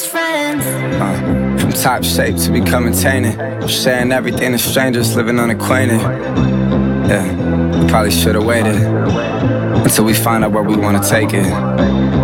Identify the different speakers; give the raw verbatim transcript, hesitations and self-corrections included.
Speaker 1: friends.
Speaker 2: Uh, from top shape to becoming tainted, sharing everything to strangers, living unacquainted. Yeah, we probably should've waited until we find out where we wanna take it.